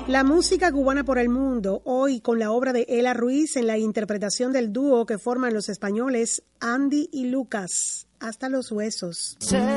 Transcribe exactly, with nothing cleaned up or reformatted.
La música cubana por el mundo, hoy con la obra de Ela Ruiz en la interpretación del dúo que forman los españoles Andy y Lucas, Hasta los huesos.